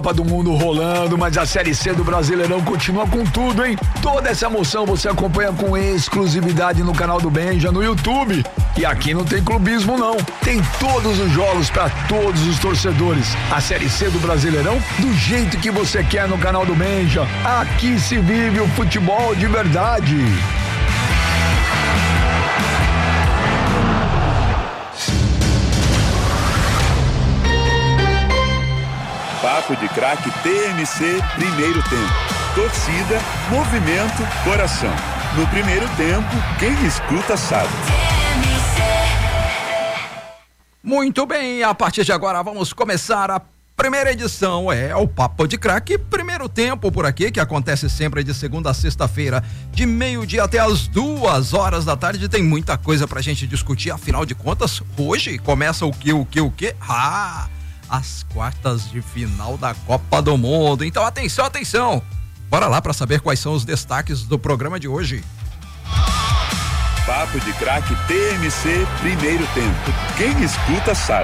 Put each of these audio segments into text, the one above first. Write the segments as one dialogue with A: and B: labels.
A: Copa do Mundo rolando, mas a Série C do Brasileirão continua com tudo, hein? Toda essa emoção você acompanha com exclusividade no canal do Benja, no YouTube. E aqui não tem clubismo, não. Tem todos os jogos para todos os torcedores. A Série C do Brasileirão, do jeito que você quer no canal do Benja. Aqui se vive o futebol de verdade.
B: Papo de Craque TMC, primeiro tempo. Torcida, movimento, coração. No primeiro tempo, quem escuta sabe.
C: Muito bem, a partir de agora vamos começar a primeira edição, o Papo de Craque, primeiro tempo por aqui, que acontece sempre de segunda a sexta-feira, de meio-dia até as 2 horas da tarde. Tem muita coisa pra gente discutir, afinal de contas, hoje começa o quê? As quartas de final da Copa do Mundo. Então atenção, bora lá para saber quais são os destaques do programa de hoje.
B: Papo de Craque TMC, primeiro tempo. Quem escuta sabe.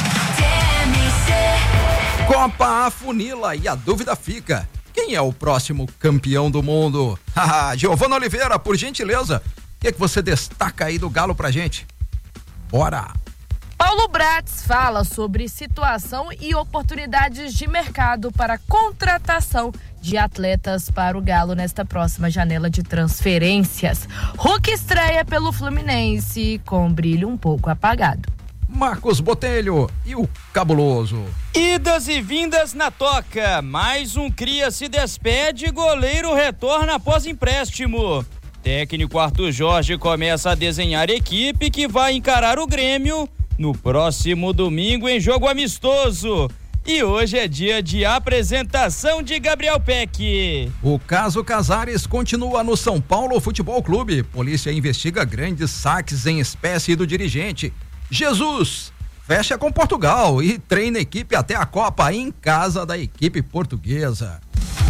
C: Copa afunila e a dúvida fica: quem é o próximo campeão do mundo? Giovana Oliveira, por gentileza, o que você destaca aí do Galo pra gente? Bora!
D: Paulo Bratz fala sobre situação e oportunidades de mercado para contratação de atletas para o Galo nesta próxima janela de transferências. Hulk estreia pelo Fluminense com brilho um pouco apagado.
C: Marcos Botelho e o Cabuloso.
E: Idas e vindas na toca. Mais um cria se despede e goleiro retorna após empréstimo. Técnico Arthur Jorge começa a desenhar equipe que vai encarar o Grêmio no próximo domingo em jogo amistoso. E hoje é dia de apresentação de Gabriel Peck.
C: O caso Casares continua no São Paulo Futebol Clube. Polícia investiga grandes saques em espécie do dirigente. Jesus fecha com Portugal e treina a equipe até a Copa em casa da equipe portuguesa.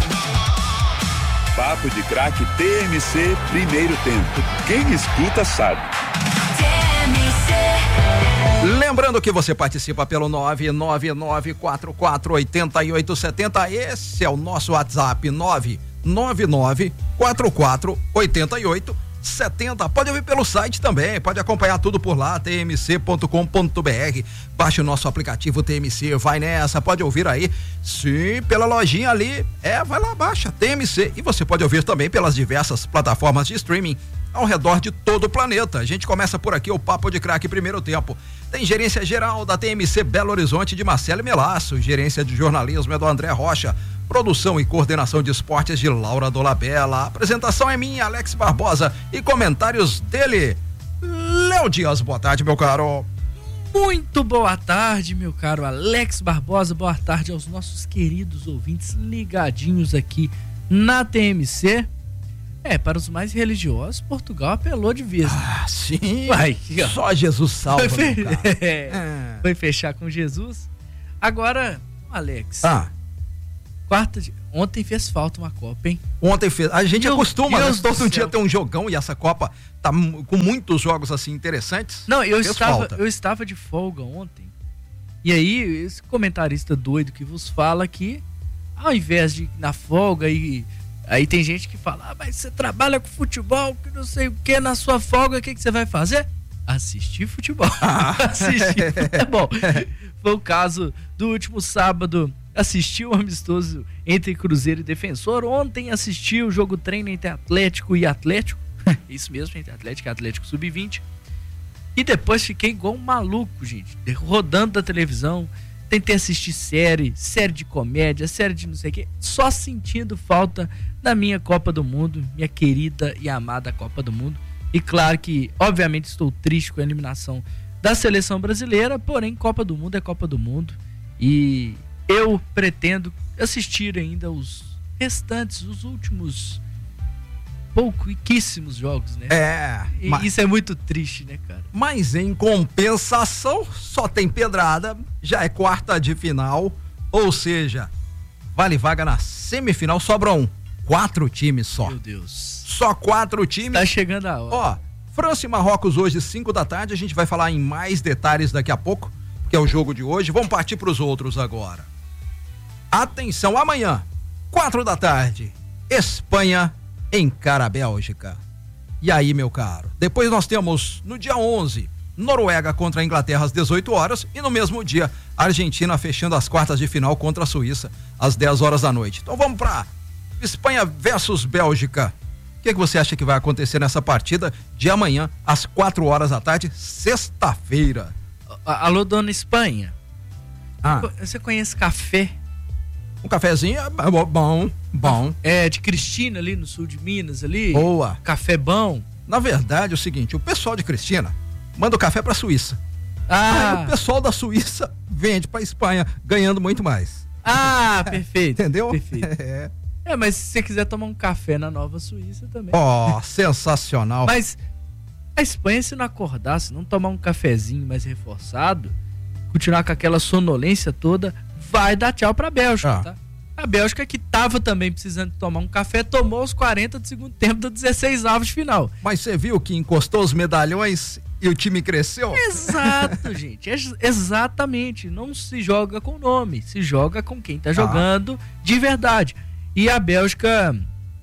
B: Papo de Craque TMC, primeiro tempo. Quem escuta sabe.
C: Lembrando que você participa pelo 999448870. Esse é o nosso WhatsApp, 999448870. Pode ouvir pelo site também, pode acompanhar tudo por lá, tmc.com.br. Baixe o nosso aplicativo TMC, vai nessa, pode ouvir aí, sim, pela lojinha ali, vai lá, baixa TMC, e você pode ouvir também pelas diversas plataformas de streaming ao redor de todo o planeta. A gente começa por aqui o Papo de Craque primeiro tempo. Tem gerência geral da TMC Belo Horizonte de Marcelo Melasso, gerência de jornalismo é do André Rocha, produção e coordenação de esportes de Laura Dolabella, a apresentação é minha, Alex Barbosa, e comentários dele, Léo Dias. Boa tarde, meu caro.
F: Muito boa tarde, meu caro Alex Barbosa, boa tarde aos nossos queridos ouvintes ligadinhos aqui na TMC. Para os mais religiosos, Portugal apelou de vez.
C: Sim. Só Jesus salva.
F: Foi fechar com Jesus. Agora, Alex. Ontem fez falta uma Copa, hein?
C: Ontem fez. A gente acostuma, né? Todo dia tem um jogão e essa Copa tá com muitos jogos assim interessantes.
F: Não, eu estava de folga ontem. E aí, esse comentarista doido que vos fala que, ao invés de ir na folga e. Aí tem gente que fala, mas você trabalha com futebol, que não sei o que, na sua folga, o que você vai fazer? Assistir futebol. Assistir futebol. Foi o caso do último sábado, assisti o amistoso entre Cruzeiro e Defensor. Ontem assisti o jogo treino entre Atlético e Atlético. Isso mesmo, entre Atlético e Atlético Sub-20. E depois fiquei igual um maluco, gente, rodando da televisão. Tentei assistir série de comédia, série de não sei o que, só sentindo falta da minha Copa do Mundo, minha querida e amada Copa do Mundo. E claro que, obviamente, estou triste com a eliminação da seleção brasileira, porém, Copa do Mundo é Copa do Mundo. E eu pretendo assistir ainda os restantes, os últimos pouquíssimos jogos, né? Isso é muito triste, né, cara?
C: Mas em compensação, só tem pedrada, já é quarta de final, ou seja, vale vaga na semifinal, sobram 4 times só.
F: Meu Deus.
C: Só 4 times.
F: Tá chegando a hora.
C: França e Marrocos hoje, 5 da tarde, a gente vai falar em mais detalhes daqui a pouco, que é o jogo de hoje. Vamos partir para os outros agora. Atenção, amanhã, 4h, Espanha encara a Bélgica. E aí, meu caro? Depois nós temos, no dia 11, Noruega contra a Inglaterra às 18 horas e no mesmo dia, Argentina fechando as quartas de final contra a Suíça às 10 horas da noite. Então vamos para Espanha versus Bélgica. O que você acha que vai acontecer nessa partida de amanhã às 4h, sexta-feira?
F: Alô, dona Espanha.
C: Ah.
F: Você conhece café?
C: Um cafezinho é bom.
F: É, de Cristina ali no sul de Minas ali.
C: Boa.
F: Café bom.
C: Na verdade é o seguinte, o pessoal de Cristina manda o café pra Suíça. Aí o pessoal da Suíça vende pra Espanha, ganhando muito mais.
F: Ah, perfeito.
C: Entendeu?
F: Perfeito. Mas se você quiser tomar um café na Nova Suíça também.
C: Sensacional.
F: Mas a Espanha, se não acordar, se não tomar um cafezinho mais reforçado, continuar com aquela sonolência toda, vai dar tchau pra Bélgica, tá? A Bélgica, que tava também precisando tomar um café, tomou os 40 do segundo tempo da 16avos de final.
C: Mas você viu que encostou os medalhões e o time cresceu?
F: Exato, gente. Exatamente. Não se joga com nome, se joga com quem tá jogando de verdade. E a Bélgica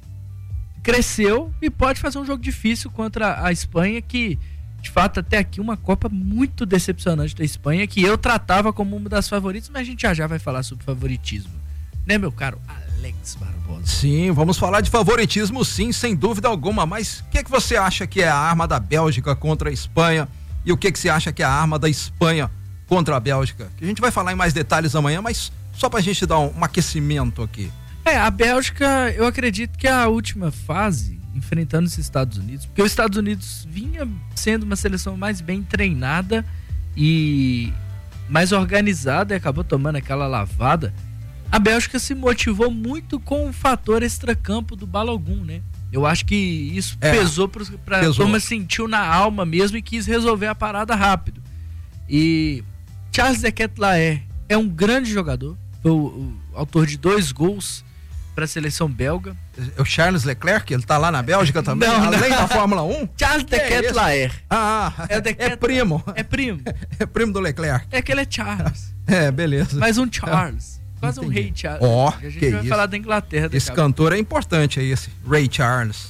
F: cresceu e pode fazer um jogo difícil contra a Espanha, que de fato até aqui uma Copa muito decepcionante da Espanha, que eu tratava como uma das favoritas, mas a gente já vai falar sobre favoritismo, né, meu caro Alex Barbosa?
C: Sim, vamos falar de favoritismo sim, sem dúvida alguma, mas o que você acha que é a arma da Bélgica contra a Espanha e o que você acha que é a arma da Espanha contra a Bélgica? Que a gente vai falar em mais detalhes amanhã, mas só pra gente dar um aquecimento aqui.
F: A Bélgica, eu acredito que é a última fase enfrentando os Estados Unidos, porque os Estados Unidos vinha sendo uma seleção mais bem treinada e mais organizada e acabou tomando aquela lavada. A Bélgica se motivou muito com o fator extracampo do Balogun, né? Eu acho que isso pesou pra turma, sentiu na alma mesmo e quis resolver a parada rápido. E Charles de Ketelaere é um grande jogador, foi o autor de 2 gols para a seleção belga.
C: O Charles Leclerc, ele tá lá na Bélgica também, além da Fórmula 1?
F: Charles de Ketelaere.
C: É primo.
F: É primo.
C: É primo do Leclerc.
F: É que ele é Charles.
C: Beleza.
F: Mas um Charles. Quase um rei Charles.
C: A
F: gente vai falar da Inglaterra.
C: Esse cantor é importante aí, esse Ray Charles.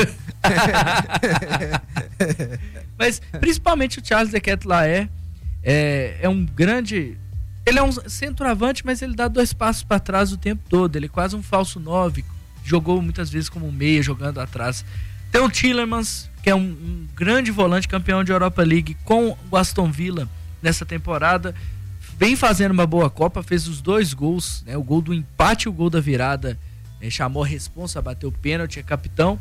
F: Mas principalmente o Charles de Ketelaere é um grande... Ele é um centroavante, mas ele dá 2 passos para trás o tempo todo. Ele é quase um falso 9. Jogou muitas vezes como meia, jogando atrás. Tem o Tielemans, que é um grande volante, campeão de Europa League com o Aston Villa nessa temporada. Vem fazendo uma boa Copa, fez os 2 gols, né? O gol do empate e o gol da virada. Chamou a responsa, bateu o pênalti, é capitão.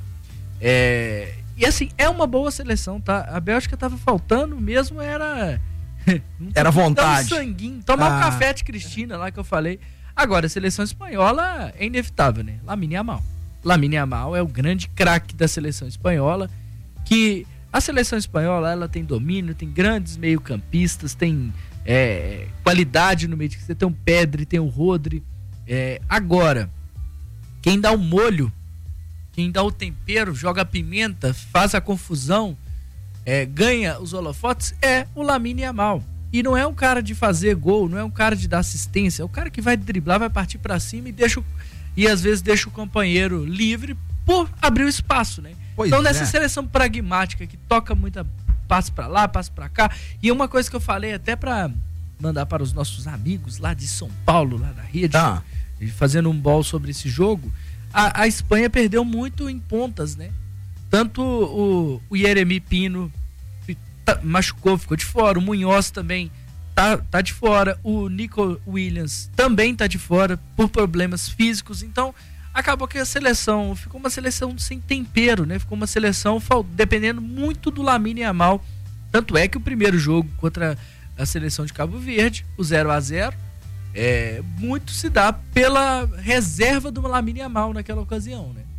F: E assim, é uma boa seleção, tá? A Bélgica tava faltando mesmo, era
C: vontade.
F: Sanguinho, tomar um café de Cristina lá que eu falei. Agora, a seleção espanhola é inevitável, né? Lamine Yamal é o grande craque da seleção espanhola, que a seleção espanhola, ela tem domínio, tem grandes meio-campistas, tem qualidade no meio, você tem o Pedri, tem o Rodri. Agora, quem dá o molho, quem dá o tempero, joga a pimenta, faz a confusão, ganha os holofotes, é o Lamine Yamal. E não é um cara de fazer gol, não é um cara de dar assistência, é o cara que vai driblar, vai partir pra cima e às vezes deixa o companheiro livre por abrir o espaço, né? Então nessa seleção pragmática que toca muita passe pra lá, passe pra cá, e uma coisa que eu falei até pra mandar para os nossos amigos lá de São Paulo, lá da rede, fazendo um bol sobre esse jogo, a Espanha perdeu muito em pontas, né? Tanto o Yeremy Pino machucou, ficou de fora, o Munhoz também tá de fora, o Nico Williams também tá de fora por problemas físicos, então acabou que a seleção ficou uma seleção sem tempero, né? Ficou uma seleção dependendo muito do Lamine Yamal. Tanto é que o primeiro jogo contra a seleção de Cabo Verde, o 0-0, muito se dá pela reserva do Lamine Yamal naquela ocasião, né?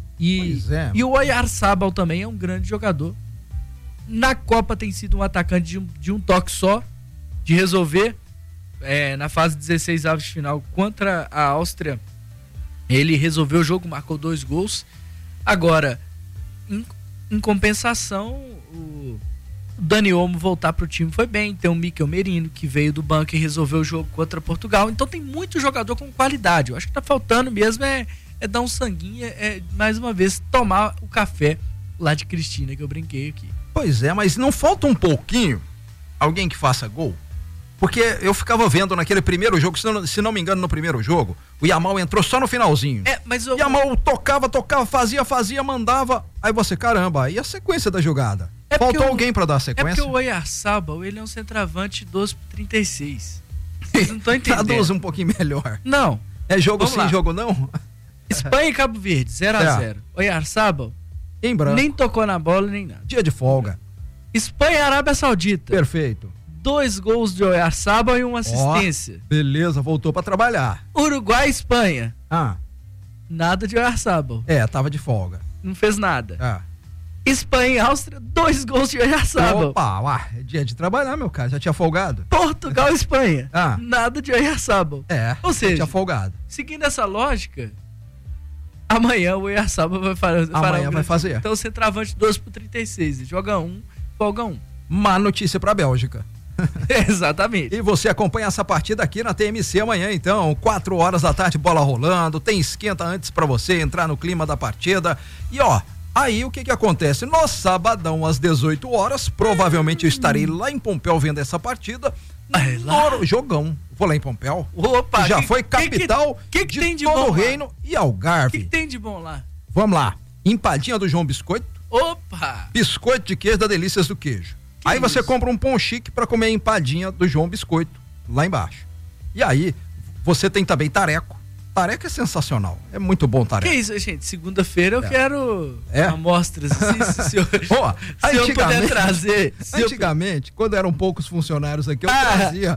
F: E o Oyarzabal também é um grande jogador. Na Copa tem sido um atacante de um toque só, de resolver. Na fase 16avos de final contra a Áustria, ele resolveu o jogo, marcou 2 gols. Agora, em compensação, o Dani Olmo voltar pro time foi bem, tem o Mikel Merino, que veio do banco e resolveu o jogo contra Portugal, então tem muito jogador com qualidade. Eu acho que tá faltando mesmo é dar um sanguinho, mais uma vez, tomar o café lá de Cristina, que eu brinquei aqui.
C: Pois é, mas não falta um pouquinho alguém que faça gol? Porque eu ficava vendo naquele primeiro jogo, se não me engano, no primeiro jogo, o Yamal entrou só no finalzinho.
F: Mas
C: o Yamal tocava, fazia, mandava. Aí você, caramba, aí a sequência da jogada? Faltou alguém pra dar a sequência?
F: É porque o Oyarzabal, ele é um centroavante 12/36. Vocês não estão entendendo.
C: Traduz um pouquinho melhor.
F: Não.
C: É jogo sim, jogo não?
F: Espanha e Cabo Verde, 0-0. Oyarzabal
C: em branco.
F: Nem tocou na bola, nem nada.
C: Dia de folga.
F: Espanha e Arábia Saudita.
C: Perfeito.
F: 2 gols de Oyarzabal e 1 assistência.
C: Beleza, voltou pra trabalhar.
F: Uruguai e Espanha. Nada de Oyarzabal.
C: Tava de folga.
F: Não fez nada. Espanha e Áustria, 2 gols de Oyarzabal.
C: Opa, é dia de trabalhar, meu cara, já tinha folgado.
F: Portugal e Espanha, nada de Oyarzabal.
C: Ou seja, tinha folgado.
F: Seguindo essa lógica, amanhã o Oyarzabal vai fazer. Então, centroavante 12/36, joga 1, folga 1.
C: Má notícia pra Bélgica.
F: Exatamente.
C: E você acompanha essa partida aqui na TMC amanhã, então, 4 horas da tarde, bola rolando, tem esquenta antes pra você entrar no clima da partida. E aí o que acontece? No sabadão às 18 horas, provavelmente eu estarei lá em Pompéu vendo essa partida. Jogão. Vou lá em Pompéu.
F: Opa!
C: Já foi capital
F: que tem de
C: todo
F: bom
C: o reino e Algarve.
F: O que tem de bom lá?
C: Vamos lá. Empadinha do João Biscoito.
F: Opa!
C: Biscoito de queijo da Delícias do Queijo. Aí você compra um pão chique pra comer a empadinha do João Biscoito, lá embaixo. E aí, você tem também tareco. Tareco é sensacional. É muito bom tareco.
F: Que isso, gente? Segunda-feira eu quero amostras. Se eu puder trazer.
C: Antigamente, quando eram poucos funcionários aqui, eu trazia.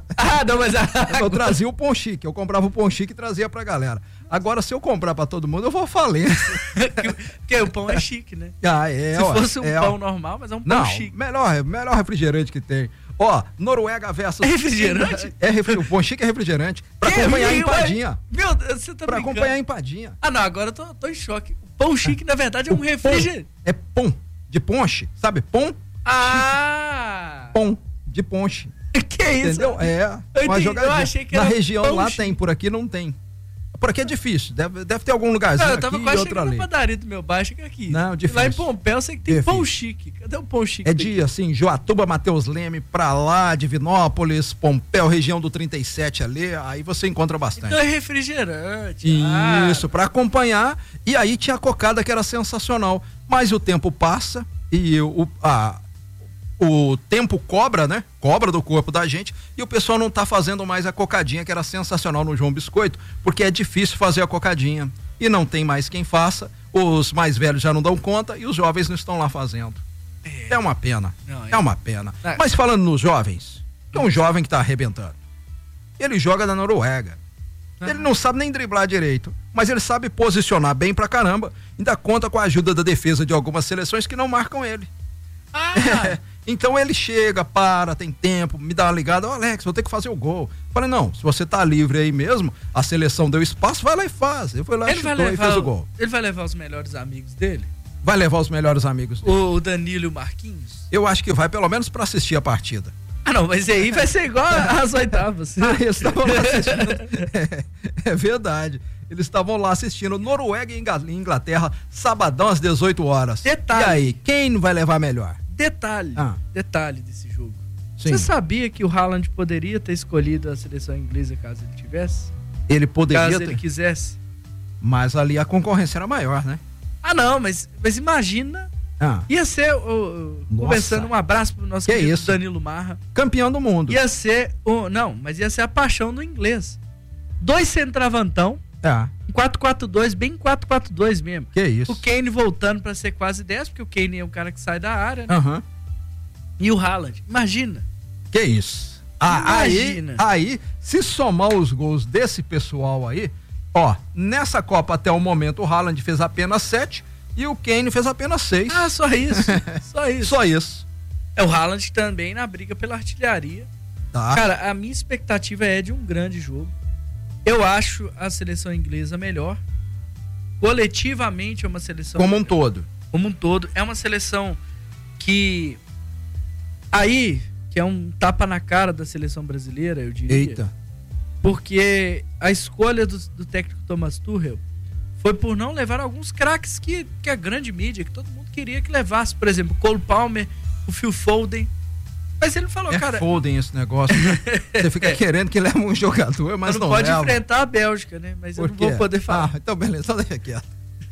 C: Eu trazia o pão chique. Eu comprava o pão chique e trazia pra galera. Agora, se eu comprar pra todo mundo, eu vou falência.
F: Porque o pão é chique, né?
C: Se
F: fosse um pão normal, mas é um pão chique.
C: Melhor refrigerante que tem. Noruega versus...
F: refrigerante?
C: O pão chique é refrigerante. Pra acompanhar a empadinha.
F: Meu Deus, você tá
C: pra acompanhar a empadinha.
F: Não, agora eu tô em choque. O pão chique, na verdade, é um refrigerante.
C: É pão de ponche, sabe? Pão. Pão de ponche.
F: Que isso?
C: Entendeu? Uma jogadinha.
F: Eu achei que era
C: na região lá
F: chique.
C: tem, por aqui não tem. Por aqui é difícil, deve ter algum lugarzinho aqui e outro ali. Eu tava quase
F: chegando na padaria do meu baixo aqui.
C: Não, difícil.
F: Lá em Pompéu eu sei que tem pão chique. Cadê o pão chique?
C: É dia, assim, Joatuba, Mateus Leme, pra lá, Divinópolis, Pompéu, região do 37 ali, aí você encontra bastante.
F: Então é refrigerante.
C: Isso, pra acompanhar. E aí tinha a cocada que era sensacional. Mas o tempo passa e o tempo cobra, né? Cobra do corpo da gente e o pessoal não tá fazendo mais a cocadinha que era sensacional no João Biscoito, porque é difícil fazer a cocadinha e não tem mais quem faça, os mais velhos já não dão conta e os jovens não estão lá fazendo. É uma pena, é uma pena. Mas falando nos jovens, tem um jovem que tá arrebentando. Ele joga na Noruega. Ele não sabe nem driblar direito, mas ele sabe posicionar bem pra caramba, ainda conta com a ajuda da defesa de algumas seleções que não marcam ele. Então ele chega, tem tempo, me dá uma ligada, Alex, vou ter que fazer o gol. Falei, não, se você tá livre aí mesmo, a seleção deu espaço, vai lá e faz. Eu fui lá, chutou e fez o gol.
F: Ele vai levar os melhores amigos dele?
C: Vai levar os melhores amigos dele.
F: O Danilo e o Marquinhos?
C: Eu acho que vai, pelo menos pra assistir a partida.
F: Não, mas aí vai ser igual às oitavas.
C: Eles estavam lá assistindo. É verdade. Eles estavam lá assistindo Noruega e Inglaterra, sabadão às 18 horas.
F: Detalhe.
C: E aí, quem vai levar melhor?
F: Detalhe desse jogo.
C: Sim.
F: Você sabia que o Haaland poderia ter escolhido a seleção inglesa caso ele tivesse?
C: Ele poderia
F: caso ele quisesse.
C: Mas ali a concorrência era maior, né?
F: Não, mas imagina. Ia ser, conversando, um abraço pro nosso querido Danilo Marra.
C: Campeão do mundo.
F: Ia ser, mas ia ser a paixão do inglês. 2 centravantão. 4-4-2, bem 4-4-2 mesmo.
C: Que isso.
F: O Kane voltando pra ser quase 10, porque o Kane é um cara que sai da área, né? E o Haaland, imagina.
C: Que isso.
F: Imagina.
C: Aí, se somar os gols desse pessoal aí, nessa Copa até o momento o Haaland fez apenas 7 e o Kane fez apenas 6.
F: Só isso.
C: Só isso.
F: O Haaland também na briga pela artilharia. Cara, a minha expectativa é de um grande jogo. Eu acho a seleção inglesa melhor. Coletivamente é uma seleção...
C: Como um todo.
F: Como um todo. É uma seleção que Aí, que é um tapa na cara da seleção brasileira, eu diria.
C: Eita.
F: Porque a escolha do técnico Thomas Tuchel foi por não levar alguns craques que a grande mídia, que todo mundo queria que levasse. Por exemplo, Cole Palmer, o Phil Foden. Mas ele falou, cara...
C: Foden esse negócio, né? Você fica querendo que leve um jogador, mas não
F: pode
C: leva.
F: Enfrentar a Bélgica, né? Mas eu não vou poder falar.
C: Então beleza, só deixa quieto.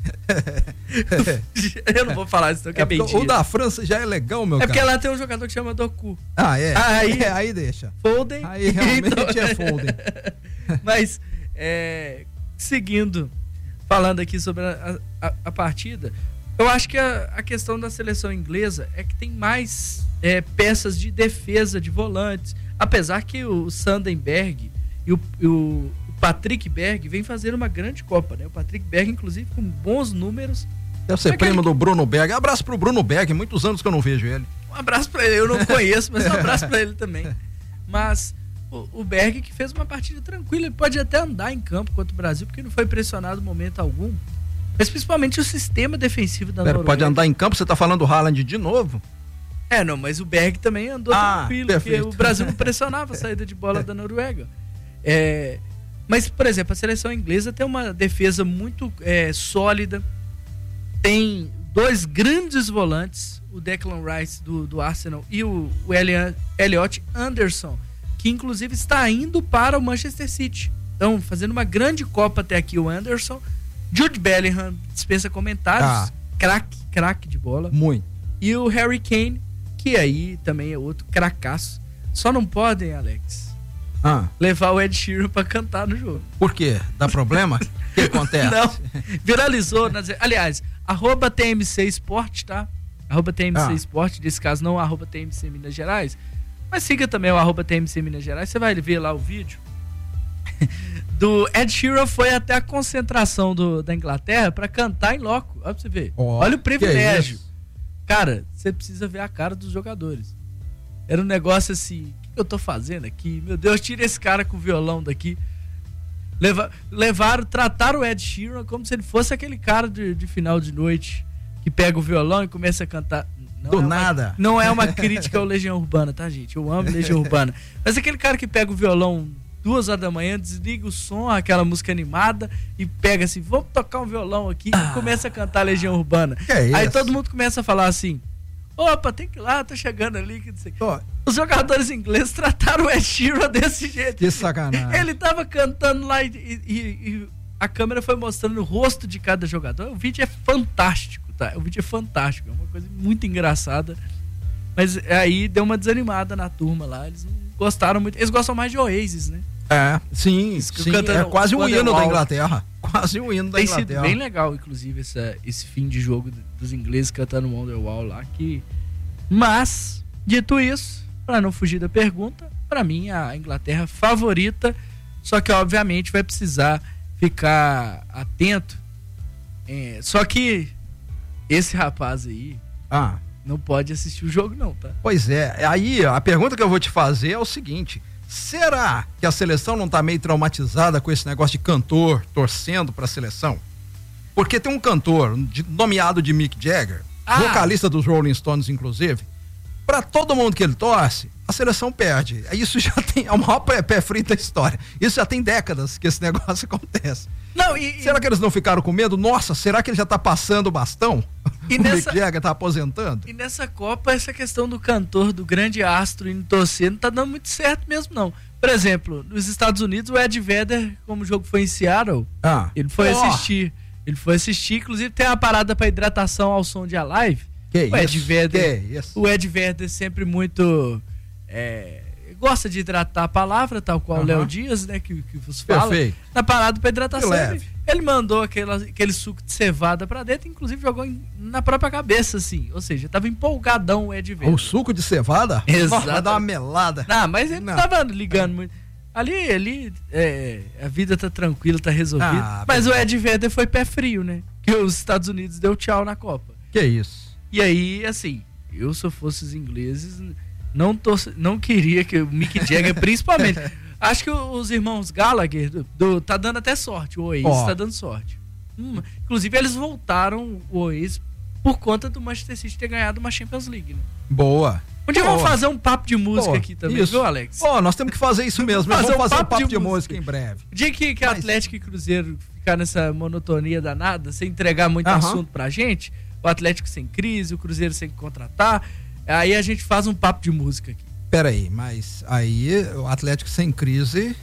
F: Eu não vou falar isso, não, que é mentira.
C: O da França já é legal, meu cara.
F: Porque lá tem um jogador que chama Doku.
C: Aí deixa.
F: Foden.
C: Aí realmente é Foden.
F: Mas, seguindo, falando aqui sobre a partida, eu acho que a questão da seleção inglesa é que tem mais peças de defesa, de volantes. Apesar que o Sandenberg e o Patrick Berg vem fazendo uma grande Copa, né? O Patrick Berg, inclusive, com bons números.
C: Deve ser primo do Bruno Berg. Abraço pro Bruno Berg, muitos anos que eu não vejo ele.
F: Um abraço pra ele, eu não conheço, mas um abraço pra ele também. Mas o Berg que fez uma partida tranquila, ele pode até andar em campo contra o Brasil, porque não foi pressionado em momento algum. Mas principalmente o sistema defensivo da Noruega.
C: Pode andar em campo, você tá falando do Haaland de novo?
F: Não, mas o Berg também andou tranquilo,
C: perfeito.
F: porque o Brasil não pressionava a saída de bola da Noruega. Mas, por exemplo, a seleção inglesa tem uma defesa muito sólida, tem dois grandes volantes, o Declan Rice do Arsenal e o Elliot Anderson, que inclusive está indo para o Manchester City. Então, fazendo uma grande Copa até aqui o Anderson. Jude Bellingham dispensa comentários, craque de bola.
C: Muito.
F: E o Harry Kane, que aí também é outro cracaço. Só não podem, Alex, levar o Ed Sheeran pra cantar no jogo.
C: Por quê? Dá problema? O que acontece?
F: Não, viralizou. Aliás, @TMC Esporte, tá? @TMC Esporte, nesse caso não @TMC Minas Gerais. Mas siga também o @TMC Minas Gerais, você vai ver lá o vídeo. Do Ed Sheeran foi até a concentração da Inglaterra pra cantar em loco. Olha pra você ver. Olha o privilégio. Cara, você precisa ver a cara dos jogadores. Era um negócio assim, o que eu tô fazendo aqui? Meu Deus, tira esse cara com o violão daqui. Trataram o Ed Sheeran como se ele fosse aquele cara de final de noite que pega o violão e começa a cantar. Não é uma crítica ao Legião Urbana, tá, gente? Eu amo Legião Urbana. Mas aquele cara que pega o violão 2 horas da manhã, desliga o som, aquela música animada e pega assim, vamos tocar um violão aqui e começa a cantar Legião Urbana. Aí todo mundo começa a falar assim, opa, tem que ir lá, tá chegando ali. Os jogadores ingleses trataram o Ed Sheeran desse jeito.
C: Que sacanagem.
F: Ele tava cantando lá e a câmera foi mostrando o rosto de cada jogador. O vídeo é fantástico, tá? O vídeo é fantástico, é uma coisa muito engraçada. Mas aí deu uma desanimada na turma lá, eles não gostaram muito. Eles gostam mais de Oasis, né?
C: Sim, é quase um hino da Inglaterra. Quase um hino da Inglaterra.
F: Tem sido bem legal, inclusive, esse fim de jogo dos ingleses cantando Wonderwall lá. Mas, dito isso, para não fugir da pergunta, para mim a Inglaterra favorita, só que obviamente vai precisar ficar atento. Só que esse rapaz aí não pode assistir o jogo não, tá?
C: Pois é, aí a pergunta que eu vou te fazer é o seguinte: será que a seleção não tá meio traumatizada com esse negócio de cantor torcendo pra seleção? Porque tem um cantor nomeado de Mick Jagger, vocalista dos Rolling Stones, inclusive. Pra todo mundo que ele torce, a seleção perde. Isso já tem, é o maior pé frio da história. Isso já tem décadas que esse negócio acontece. Será que eles não ficaram com medo? Nossa, será que ele já tá passando o bastão? Mick Jagger tá aposentando?
F: E nessa Copa, essa questão do cantor, do grande astro indo torcer, não tá dando muito certo mesmo, não. Por exemplo, nos Estados Unidos, o Ed Vedder, como o jogo foi em Seattle, ele foi assistir. Ele foi assistir, inclusive tem uma parada pra hidratação ao som de Alive. O Ed Vedder sempre muito gosta de hidratar a palavra, tal qual o Léo Dias, né, que vos fala.
C: Perfeito.
F: Na parada pra hidratação, ele mandou aquele suco de cevada pra dentro, inclusive jogou na própria cabeça, assim. Ou seja, tava empolgadão o Ed Vedder.
C: O suco de cevada?
F: Exato.
C: Vai dar uma melada.
F: Mas ele não tava ligando muito. Ali a vida tá tranquila, tá resolvida. Mas o Ed Vedder foi pé frio, né? Que os Estados Unidos deu tchau na Copa.
C: Que isso?
F: E aí, assim, eu se eu fosse os ingleses, não queria que o Mick Jagger, principalmente, acho que os irmãos Gallagher tá dando até sorte, o Oasis tá dando sorte. Inclusive, eles voltaram o Oasis por conta do Manchester City ter ganhado uma Champions League, né?
C: Boa.
F: Um dia vamos fazer um papo de música aqui também, viu, Alex?
A: Nós temos que fazer isso mesmo. Vamos fazer um papo de música em breve.
F: O dia que Atlético e Cruzeiro ficar nessa monotonia danada, sem entregar muito assunto pra gente, o Atlético sem crise, o Cruzeiro sem contratar, aí a gente faz um papo de música aqui.
A: Peraí, mas aí o Atlético sem crise...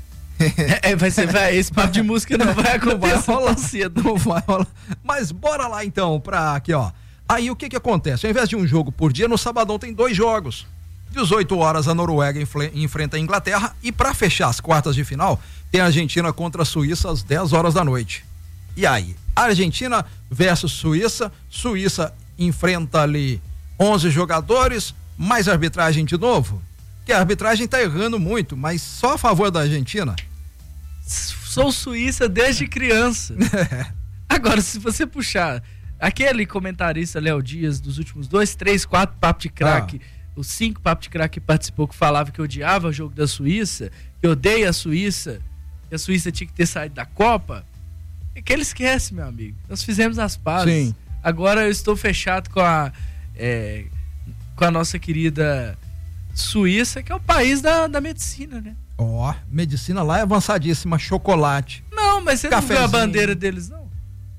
F: Esse papo de música não vai rolar cedo.
A: Não vai rolar. Mas bora lá então pra aqui, ó. Aí o que acontece? Ao invés de um jogo por dia, no sabadão tem 2 jogos. 18 horas a Noruega enfrenta a Inglaterra e para fechar as quartas de final, tem a Argentina contra a Suíça às 10 horas da noite. E aí? Argentina versus Suíça. Suíça enfrenta ali 11 jogadores, mais arbitragem de novo. Que a arbitragem tá errando muito, mas só a favor da Argentina.
F: Sou Suíça desde criança. Agora, se você puxar aquele comentarista Léo Dias dos últimos 2, 3, 4 papos de craque, os 5 papos de craque que participou, que falava que odiava o jogo da Suíça, que odeia a Suíça, que a Suíça tinha que ter saído da Copa, é que ele esquece, meu amigo. Nós fizemos as pazes. Sim. Agora eu estou fechado com a nossa querida Suíça, que é o país da medicina, né?
A: Medicina lá é avançadíssima, chocolate.
F: Não, mas você cafezinho. Não viu a bandeira deles, não?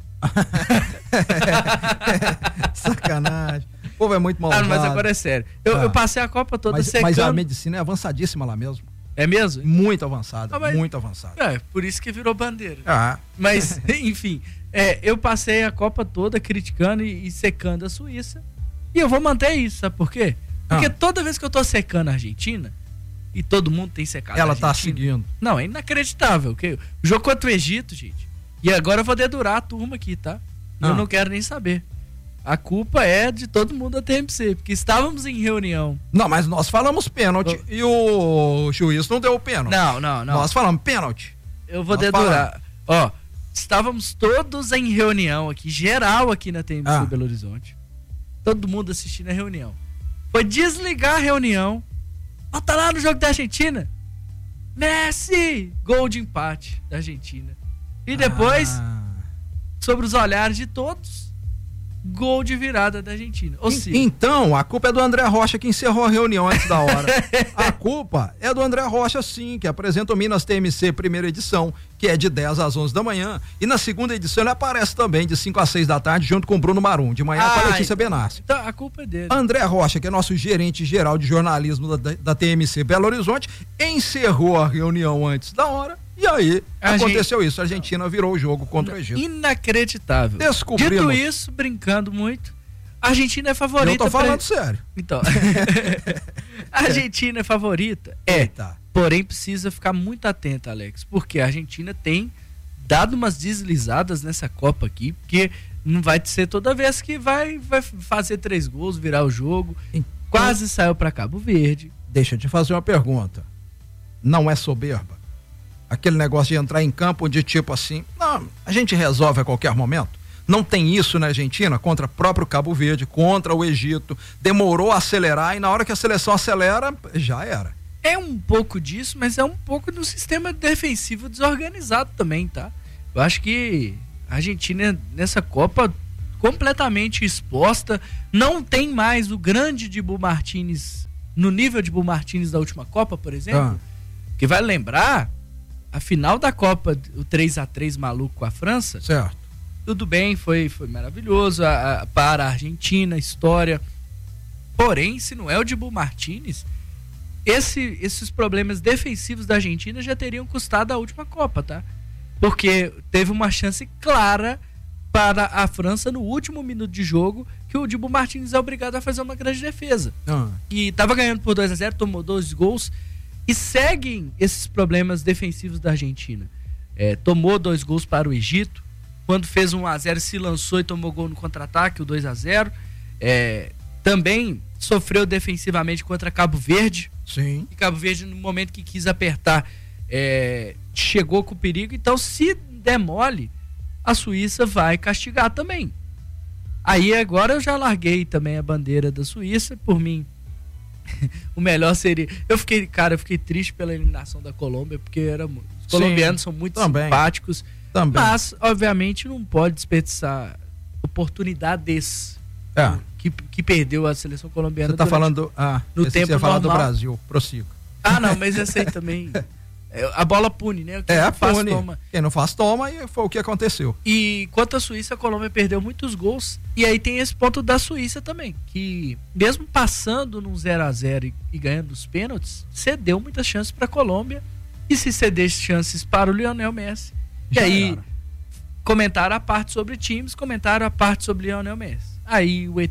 A: Sacanagem. O povo é muito malvado.
F: Mas agora é sério. Eu passei a Copa toda secando.
A: Mas a medicina é avançadíssima lá mesmo.
F: É mesmo?
A: Muito avançada, muito avançada.
F: Por isso que virou bandeira. Mas, enfim, eu passei a Copa toda criticando e secando a Suíça. E eu vou manter isso, sabe por quê? Porque toda vez que eu tô secando a Argentina, e todo mundo tem secado
A: ela
F: a Argentina...
A: tá seguindo.
F: Não, é inacreditável. Okay? O jogo contra o Egito, gente. E agora eu vou dedurar a turma aqui, tá? Eu não quero nem saber. A culpa é de todo mundo da TMC, porque estávamos em reunião.
A: Não, mas nós falamos pênalti e o juiz não deu o pênalti.
F: Não.
A: Nós falamos pênalti.
F: Eu vou dedurar. Estávamos todos em reunião aqui, geral aqui na TMC Belo Horizonte. Todo mundo assistindo a reunião. Foi desligar a reunião. Tá lá no jogo da Argentina. Messi! Gol de empate da Argentina. E depois, sobre os olhares de todos, gol de virada da Argentina. Ou seja,
A: então, a culpa é do André Rocha, que encerrou a reunião antes da hora. A culpa é do André Rocha, sim, que apresenta o Minas TMC primeira edição, que é de 10 às 11 da manhã. E na segunda edição ele aparece também de 5 às 6 da tarde, junto com o Bruno Marum. De manhã com a Letícia Benassi.
F: Então, a culpa é dele.
A: André Rocha, que é nosso gerente geral de jornalismo da TMC Belo Horizonte, encerrou a reunião antes da hora. E aí, aconteceu isso. A Argentina virou o jogo contra o Egito.
F: Inacreditável.
A: Descobrimos.
F: Dito isso, brincando muito, a Argentina é favorita.
A: Eu tô falando sério.
F: Então, a Argentina é favorita? Porém, precisa ficar muito atento, Alex, porque a Argentina tem dado umas deslizadas nessa Copa aqui, porque não vai ser toda vez que vai fazer 3 gols, virar o jogo. Quase saiu para Cabo Verde.
A: Deixa eu te fazer uma pergunta. Não é soberba? Aquele negócio de entrar em campo de tipo assim, não, a gente resolve a qualquer momento. Não tem isso na Argentina contra o próprio Cabo Verde, contra o Egito. Demorou a acelerar e na hora que a seleção acelera, já era.
F: É um pouco disso, mas é um pouco do sistema defensivo desorganizado também, tá? Eu acho que a Argentina nessa Copa completamente exposta, não tem mais o grande Dibu Martínez no nível de Dibu Martínez da última Copa, por exemplo, que vai lembrar a final da Copa, o 3-3 maluco com a França.
A: Certo.
F: Tudo bem, foi maravilhoso para a Argentina, história. Porém, se não é o Dibu Martínez, esses problemas defensivos da Argentina já teriam custado a última Copa, tá? Porque teve uma chance clara para a França no último minuto de jogo, que o Dibu Martínez é obrigado a fazer uma grande defesa. E estava ganhando por 2-0, tomou 2 gols. E seguem esses problemas defensivos da Argentina. Tomou 2 gols para o Egito. Quando fez 1-0, se lançou e tomou gol no contra-ataque, o 2-0. Também sofreu defensivamente contra Cabo Verde.
A: Sim.
F: E Cabo Verde, no momento que quis apertar, chegou com perigo. Então, se der mole, a Suíça vai castigar também. Aí agora eu já larguei também a bandeira da Suíça. Por mim, o melhor seria... Eu fiquei triste pela eliminação da Colômbia, porque os colombianos são muito simpáticos. Também. Mas, obviamente, não pode desperdiçar oportunidades que perdeu a seleção colombiana.
A: Você tá falando
F: no tempo
A: você falar do
F: normal.
A: Brasil, prossiga.
F: Não, mas essa aí também. A bola pune, né?
A: Pune. Quem não faz, toma, e foi o que aconteceu.
F: E quanto à Suíça, a Colômbia perdeu muitos gols. E aí tem esse ponto da Suíça também, que mesmo passando num 0-0 e ganhando os pênaltis, cedeu muitas chances para a Colômbia. E se ceder chances para o Lionel Messi. E aí, comentaram a parte sobre times, comentaram a parte sobre Lionel Messi. Aí o ET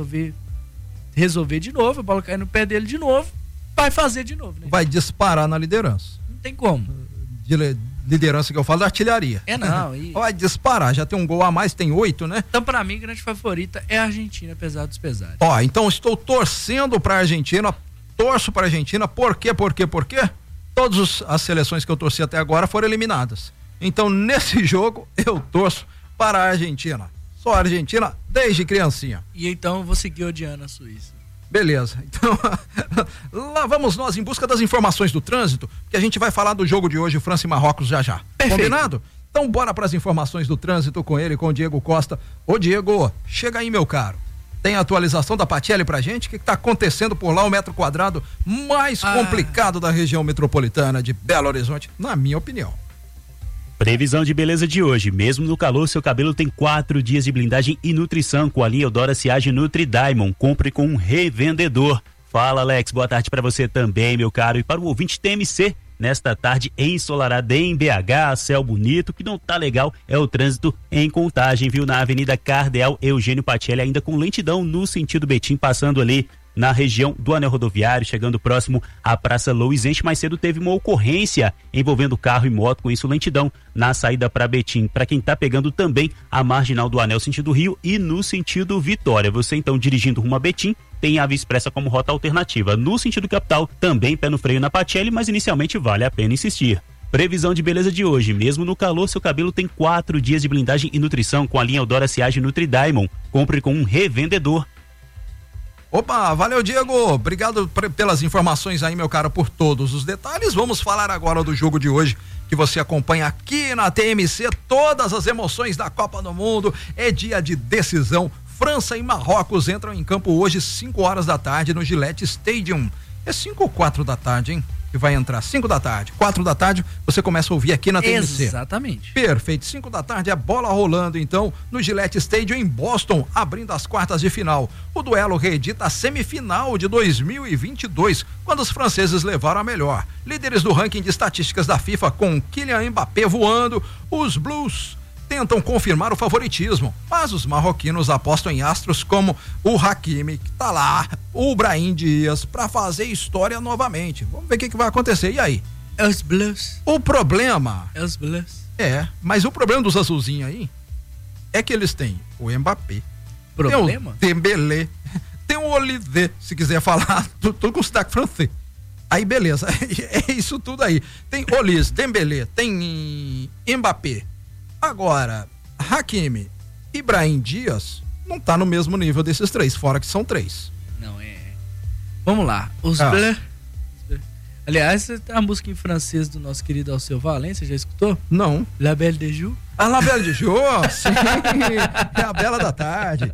F: resolver de novo, a bola cai no pé dele de novo, vai fazer de novo, né?
A: Vai disparar na liderança.
F: Não tem como.
A: De liderança que eu falo, da artilharia. Vai disparar, já tem um gol a mais, tem 8, né?
F: Então, pra mim, a grande favorita é a Argentina, apesar dos pesares.
A: Então estou torcendo pra Argentina, torço pra Argentina, por quê? Todas as seleções que eu torci até agora foram eliminadas. Então, nesse jogo, eu torço para a Argentina. Só a Argentina desde criancinha.
F: E então, eu vou seguir odiando a Suíça.
A: Beleza. Então, lá vamos nós em busca das informações do trânsito, que a gente vai falar do jogo de hoje, França e Marrocos, já.
F: Perfeito.
A: Combinado? Então, bora para as informações do trânsito com ele, com o Diego Costa. Ô, Diego, chega aí, meu caro. Tem atualização da Patielli pra gente? O que tá acontecendo por lá, o metro quadrado mais complicado da região metropolitana de Belo Horizonte, na minha opinião.
G: Previsão de beleza de hoje. Mesmo no calor, seu cabelo tem 4 dias de blindagem e nutrição com a linha Eudora Siage Nutri Diamond. Compre com um revendedor. Fala, Alex. Boa tarde para você também, meu caro. E para o ouvinte TMC, nesta tarde ensolarada em BH, céu bonito, que não tá legal é o trânsito em Contagem, viu? Na Avenida Cardeal Eugênio Patielli, ainda com lentidão no sentido Betim, passando ali na região do anel rodoviário, chegando próximo à Praça Louisense. Mais cedo teve uma ocorrência envolvendo carro e moto, com isso lentidão na saída para Betim. Para quem tá pegando também a marginal do anel sentido Rio e no sentido Vitória. Você então dirigindo rumo a Betim, tem a Via Expressa como rota alternativa. No sentido capital, também pé no freio na Patielli, mas inicialmente vale a pena insistir. Previsão de beleza de hoje. Mesmo no calor, seu cabelo tem 4 dias de blindagem e nutrição com a linha Eudora Siage Nutri Diamond. Compre com um revendedor.
A: Opa, valeu, Diego. Obrigado pelas informações aí, meu caro, por todos os detalhes. Vamos falar agora do jogo de hoje, que você acompanha aqui na TMC. Todas as emoções da Copa do Mundo. É dia de decisão. França e Marrocos entram em campo hoje, 5 horas da tarde, no Gillette Stadium. É 5 ou 4 da tarde, hein? Que vai entrar 5 da tarde, 4 da tarde, você começa a ouvir aqui na TMC.
F: Exatamente.
A: Perfeito, 5 da tarde, a bola rolando então no Gillette Stadium em Boston, abrindo as quartas de final. O duelo reedita a semifinal de 2022, quando os franceses levaram a melhor. Líderes do ranking de estatísticas da FIFA, com Kylian Mbappé voando, os Blues tentam confirmar o favoritismo, mas os marroquinos apostam em astros como o Hakimi, que tá lá, o Brahim Dias, para fazer história novamente. Vamos ver o que vai acontecer. E aí?
F: É os Blues.
A: O problema...
F: É os Blues.
A: Mas o problema dos azulzinhos aí é que eles têm o Mbappé.
F: Problema?
A: Tem o Dembélé, tem o Olivier, se quiser falar, tudo com sotaque francês. Aí beleza, é isso tudo aí. Tem Olivier, Dembélé, tem Mbappé. Agora, Hakimi e Brahim Dias não tá no mesmo nível desses três, fora que são 3.
F: Não, Vamos lá, os Blues. Aliás, a música em francês do nosso querido Alceu Valença, já escutou?
A: Não.
F: La Belle de Jour.
A: La Belle de Jour, sim, é a Bela da Tarde.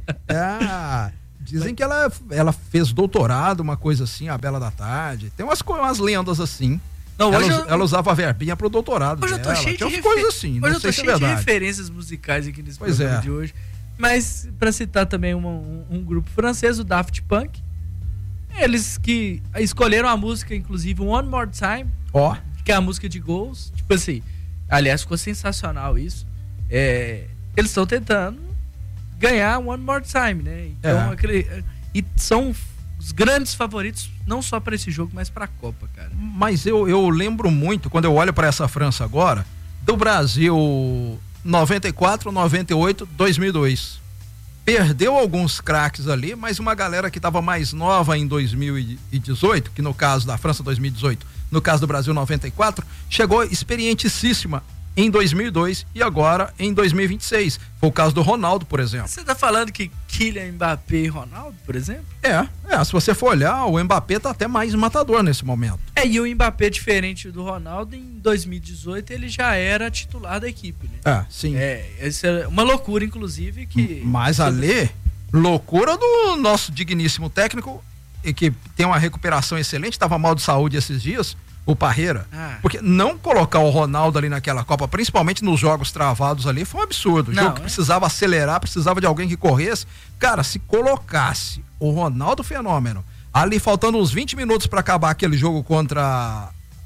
A: Dizem que ela fez doutorado, uma coisa assim, a Bela da Tarde. Tem umas lendas assim. Não, ela usava a verbinha pro doutorado.
F: Hoje
A: dela.
F: Eu tô cheio de
A: coisas assim.
F: Hoje eu tô cheio de referências musicais aqui nesse programa de hoje. Mas, para citar também um grupo francês, o Daft Punk, eles que escolheram a música, inclusive, One More Time, que é a música de gols. Tipo assim, aliás, ficou sensacional isso. Eles estão tentando ganhar One More Time, né? Então, e são os grandes favoritos, não só para esse jogo, mas para a Copa, cara.
A: Mas eu lembro muito, quando eu olho para essa França agora, do Brasil 94, 98, 2002. Perdeu alguns craques ali, mas uma galera que estava mais nova em 2018, que no caso da França 2018, no caso do Brasil 94, chegou experientíssima em 2002 e agora em 2026. Foi o caso do Ronaldo, por exemplo.
F: Você tá falando que Kylian Mbappé e Ronaldo, por exemplo?
A: Se você for olhar, o Mbappé tá até mais matador nesse momento.
F: E o Mbappé, diferente do Ronaldo, em 2018 ele já era titular da equipe, né?
A: Sim.
F: Essa é uma loucura, inclusive, que...
A: Mas Ale,
C: Loucura do nosso digníssimo técnico, e que tem uma recuperação excelente, estava mal de saúde esses dias, o Parreira. Porque não colocar o Ronaldo ali naquela Copa, principalmente nos jogos travados ali, foi um absurdo. O jogo que precisava acelerar, precisava de alguém que corresse. Cara, se colocasse o Ronaldo Fenômeno ali faltando uns 20 minutos para acabar aquele jogo contra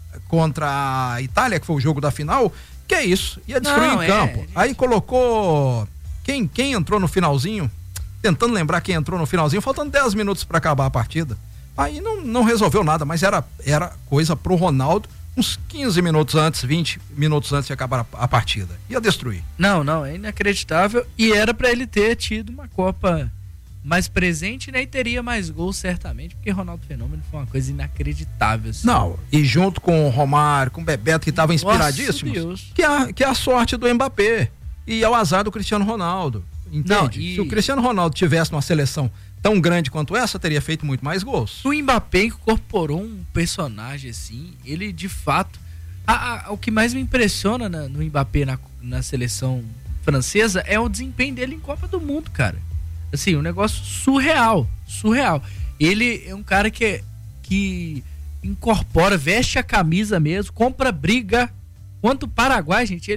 C: a Itália, que foi o jogo da final, que é isso, ia destruir em campo. Aí colocou quem entrou no finalzinho, tentando lembrar quem entrou no finalzinho, faltando 10 minutos para acabar a partida. Aí não resolveu nada, mas era coisa pro Ronaldo uns 15 minutos antes, 20 minutos antes de acabar a partida. Ia destruir.
F: Não, é inacreditável, e era para ele ter tido uma Copa mais presente, né? E teria mais gols certamente, porque Ronaldo Fenômeno foi uma coisa inacreditável. Assim.
C: Não, e junto com o Romário, com o Bebeto, que estavam inspiradíssimos, que é a sorte do Mbappé e é o azar do Cristiano Ronaldo, entende? Se o Cristiano Ronaldo tivesse uma seleção tão grande quanto essa, teria feito muito mais gols.
F: O Mbappé incorporou um personagem assim, ele de fato, o que mais me impressiona no Mbappé na seleção francesa é o desempenho dele em Copa do Mundo, cara. Assim, um negócio surreal. Ele é um cara que incorpora, veste a camisa mesmo, compra briga. Quanto o Paraguai, gente,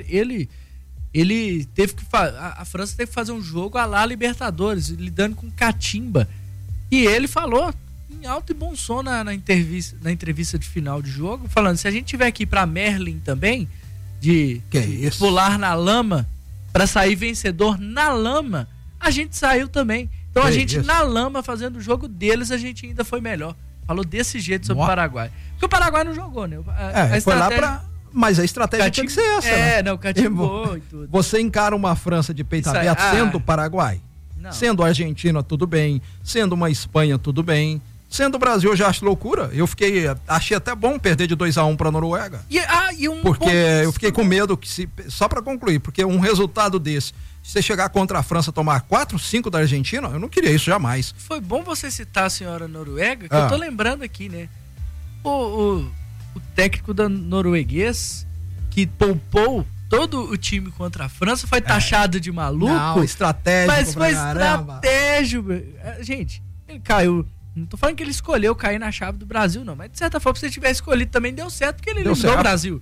F: ele teve que a França teve que fazer um jogo à la Libertadores, lidando com catimba. E ele falou em alto e bom som na entrevista de final de jogo, falando, se a gente tiver aqui pra Merlin também, de pular na lama pra sair vencedor na lama, a gente saiu também. Então na lama, fazendo o jogo deles, a gente ainda foi melhor. Falou desse jeito sobre o Paraguai. Porque o Paraguai não jogou, né?
C: Foi lá pra... Mas a estratégia tinha que ser essa, né?
F: Cativou e tudo.
C: Você encara uma França de peito aberto sendo o Paraguai? Não. Sendo a Argentina, tudo bem. Sendo uma Espanha, tudo bem. Sendo o Brasil, eu já acho loucura. Achei até bom perder de 2-1 pra Noruega. Porque eu fiquei com medo que só pra concluir, porque um resultado desse, se você chegar contra a França, tomar 4-5 da Argentina, eu não queria isso jamais.
F: Foi bom você citar a senhora Noruega, que eu tô lembrando aqui, né? O técnico da norueguês, que poupou todo o time contra a França, foi taxado de maluco.
C: Não, estratégico.
F: Mas foi estratégico. Gente, ele caiu. Não tô falando que ele escolheu cair na chave do Brasil, não. Mas de certa forma, se ele tivesse escolhido também deu certo, porque ele eliminou o Brasil.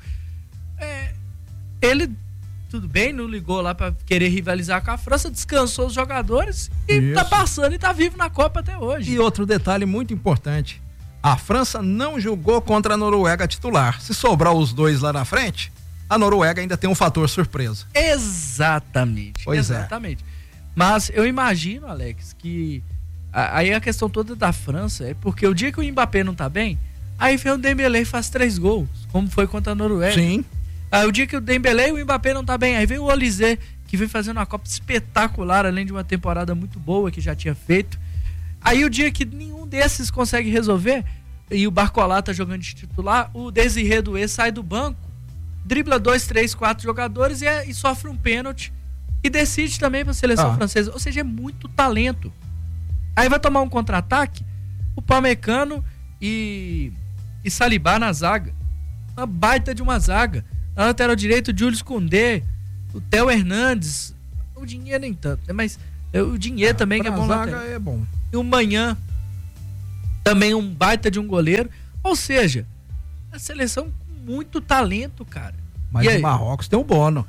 F: Ele, tudo bem, não ligou lá pra querer rivalizar com a França, descansou os jogadores e tá passando e tá vivo na Copa até hoje.
C: E outro detalhe muito importante. A França não jogou contra a Noruega titular. Se sobrar os dois lá na frente, a Noruega ainda tem um fator surpresa.
F: Exatamente. Mas eu imagino, Alex, que aí a questão toda da França é porque o dia que o Mbappé não tá bem, aí vem o Dembélé e faz 3 gols, como foi contra a Noruega.
C: Sim.
F: Aí o dia que o Dembélé e o Mbappé não tá bem, aí vem o Olysée, que vem fazendo uma Copa espetacular, além de uma temporada muito boa que já tinha feito. Aí o dia que nenhum desses consegue resolver, e o Barcola tá jogando de titular, o Desiré Doué sai do banco, dribla 2, 3, 4 jogadores e sofre um pênalti e decide também pra seleção francesa. Ou seja, é muito talento. Aí vai tomar um contra-ataque, o Pamecano e Saliba na zaga. Uma baita de uma zaga. Na lateral direito, o Jules Koundé, o Theo Hernandes, o Dinheiro nem tanto, né? Mas o Dinheiro também, que é bom.
C: A zaga é bom.
F: E o Manhã, também um baita de um goleiro. Ou seja, a seleção com muito talento, cara.
C: Mas o Marrocos tem o Bono.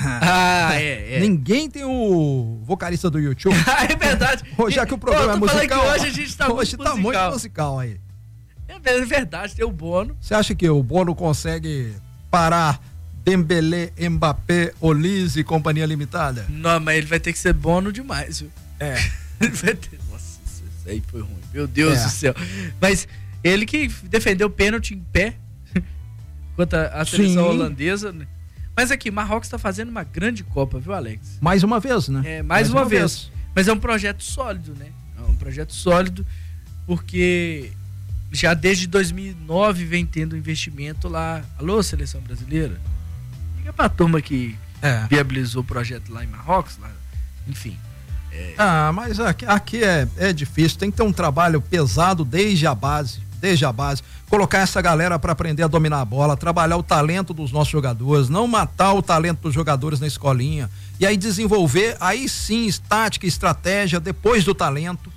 C: Ninguém tem o vocalista do YouTube.
F: É verdade.
C: Já que o programa é musical.
F: Hoje a gente tá
C: muito musical aí.
F: É verdade, tem o Bono.
C: Você acha que o Bono consegue parar Dembélé, Mbappé, Olise e companhia limitada?
F: Não, mas ele vai ter que ser Bono demais, viu? Ele vai ter... Nossa, isso aí foi ruim. Meu Deus do céu. Mas ele que defendeu o pênalti em pé contra a seleção holandesa, né? Mas aqui, Marrocos tá fazendo uma grande Copa, viu, Alex?
C: Mais uma vez, né?
F: Mais uma vez. Mas é um projeto sólido, né? É um projeto sólido porque já desde 2009 vem tendo investimento lá. Alô, seleção brasileira? Liga pra turma que viabilizou o projeto lá em Marrocos, lá. Enfim.
C: Mas aqui é difícil, tem que ter um trabalho pesado desde a base, desde a base, colocar essa galera para aprender a dominar a bola, trabalhar o talento dos nossos jogadores, não matar o talento dos jogadores na escolinha, e aí desenvolver, aí sim, tática e estratégia depois do talento.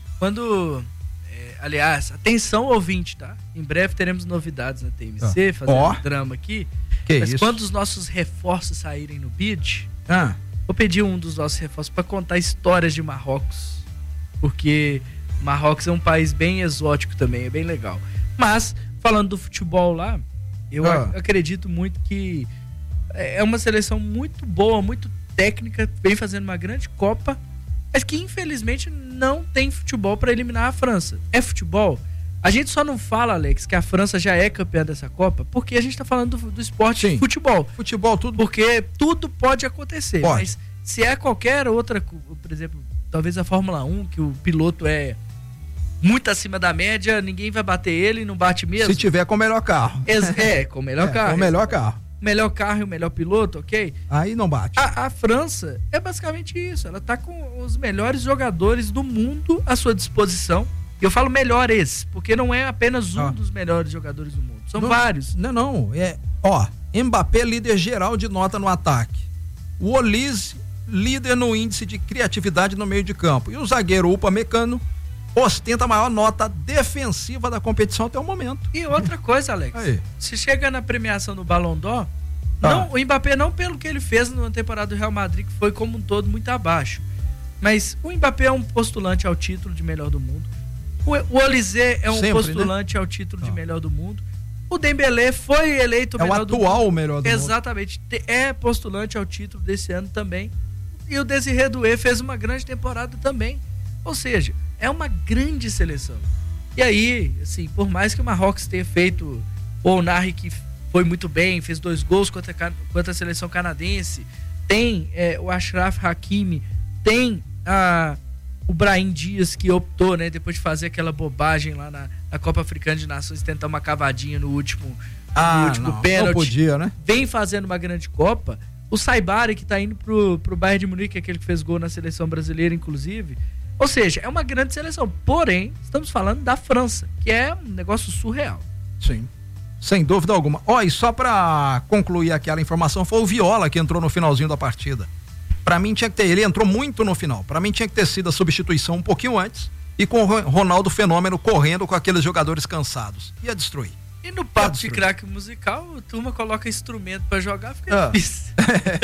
F: Aliás, atenção ouvinte, tá? Em breve teremos novidades na TMC, fazendo drama aqui. Mas isso? Quando os nossos reforços saírem no BID, vou pedir um dos nossos reforços para contar histórias de Marrocos, porque Marrocos é um país bem exótico também, é bem legal. Mas, falando do futebol lá, eu acredito muito que é uma seleção muito boa, muito técnica, vem fazendo uma grande Copa, mas que infelizmente não tem futebol para eliminar a França. É futebol? A gente só não fala, Alex, que a França já é campeã dessa Copa, porque a gente tá falando do esporte futebol.
C: Futebol, tudo.
F: Porque tudo pode acontecer. Mas se é qualquer outra, por exemplo, talvez a Fórmula 1, que o piloto é muito acima da média, ninguém vai bater ele, não bate mesmo.
C: Se tiver com o melhor carro.
F: Com o melhor carro.
C: Com o melhor carro.
F: Melhor carro e o melhor piloto, ok?
C: Aí não bate.
F: A França é basicamente isso. Ela tá com os melhores jogadores do mundo à sua disposição. E eu falo melhores, porque não é apenas um dos melhores jogadores do mundo. São vários.
C: Não. Mbappé, líder geral de nota no ataque. O Olise, líder no índice de criatividade no meio de campo. E o zagueiro Upamecano ostenta a maior nota defensiva da competição até o momento.
F: E outra coisa, Alex, se chega na premiação do Ballon d'Or, o Mbappé não pelo que ele fez na temporada do Real Madrid, que foi como um todo muito abaixo, mas o Mbappé é um postulante ao título de melhor do mundo, o Olise é um postulante ao título de melhor do mundo, o Dembélé foi eleito o melhor do mundo. É o atual melhor do mundo. Exatamente, é postulante ao título desse ano também, e o Désiré Doué fez uma grande temporada também, ou seja, é uma grande seleção. E aí, assim, por mais que o Marrocos tenha feito o Narri, que foi muito bem, fez 2 gols contra a seleção canadense, tem o Achraf Hakimi, tem o Brahim Dias, que optou, né, depois de fazer aquela bobagem lá na Copa Africana de Nações, tentar uma cavadinha no último pênalti. Não podia, né? Vem fazendo uma grande Copa. O Saibari, que tá indo pro Bayern de Munique, aquele que fez gol na seleção brasileira, inclusive. Ou seja, é uma grande seleção. Porém, estamos falando da França, que é um negócio surreal.
C: Sim, sem dúvida alguma. E só pra concluir aquela informação, foi o Viola que entrou no finalzinho da partida. Pra mim tinha que ter, ele entrou muito no final. Pra mim tinha que ter sido a substituição um pouquinho antes e com o Ronaldo Fenômeno correndo com aqueles jogadores cansados. Ia destruir.
F: E no papo de craque musical, a turma coloca instrumento pra jogar, fica difícil.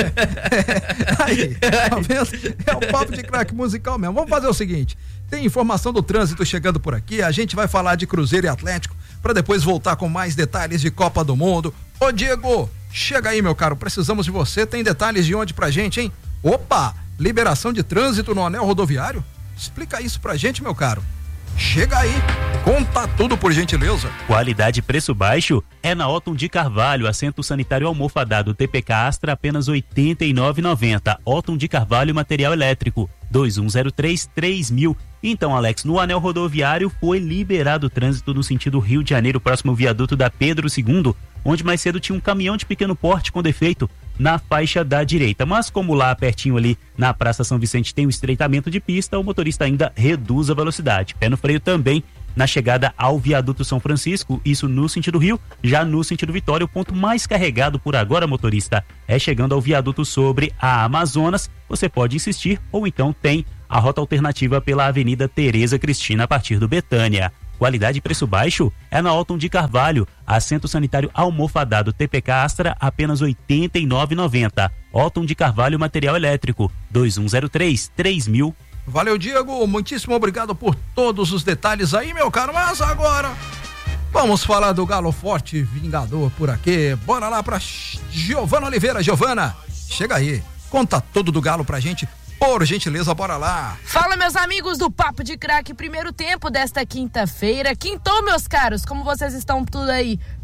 C: Aí, tá vendo? É um papo de craque musical mesmo. Vamos fazer o seguinte, tem informação do trânsito chegando por aqui, a gente vai falar de Cruzeiro e Atlético, pra depois voltar com mais detalhes de Copa do Mundo. Ô Diego, chega aí, meu caro, precisamos de você, tem detalhes de onde pra gente, hein? Opa, liberação de trânsito no anel rodoviário? Explica isso pra gente, meu caro. Chega aí, conta tudo por gentileza.
G: Qualidade e preço baixo é na Otton de Carvalho, assento sanitário almofadado TPK Astra apenas R$ 89,90. Otton de Carvalho, material elétrico 2103-3000. Então, Alex, no anel rodoviário foi liberado o trânsito no sentido Rio de Janeiro, próximo ao viaduto da Pedro II, onde mais cedo tinha um caminhão de pequeno porte com defeito na faixa da direita, mas como lá pertinho ali na Praça São Vicente tem um estreitamento de pista, o motorista ainda reduz a velocidade. Pé no freio também na chegada ao viaduto São Francisco, isso no sentido Rio. Já no sentido Vitória, o ponto mais carregado por agora, motorista, é chegando ao viaduto sobre a Amazonas. Você pode insistir ou então tem a rota alternativa pela Avenida Tereza Cristina a partir do Betânia. Qualidade e preço baixo é na Otton de Carvalho, assento sanitário almofadado TPK Astra apenas R$ 89,90. Otton de Carvalho, material elétrico 2103-3000.
C: Valeu, Diego, muitíssimo obrigado por todos os detalhes aí, meu caro, mas agora vamos falar do Galo Forte Vingador por aqui. Bora lá pra Giovana Oliveira. Giovana, chega aí, conta tudo do Galo pra gente. Por gentileza, bora lá.
D: Fala, meus amigos do Papo de Craque, primeiro tempo desta quinta-feira. Quintou, meus caros, como vocês estão tudo aí